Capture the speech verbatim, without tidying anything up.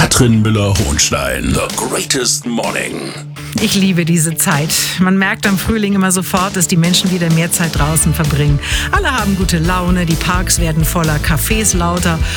Katrin Müller-Hohenstein. The Greatest Morning. Ich liebe diese Zeit. Man merkt am Frühling immer sofort, dass die Menschen wieder mehr Zeit draußen verbringen. Alle haben gute Laune, die Parks werden voller, Cafés lauter